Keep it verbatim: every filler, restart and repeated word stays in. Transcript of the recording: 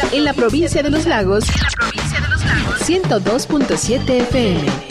En la provincia de Los Lagos, ciento dos punto siete F M.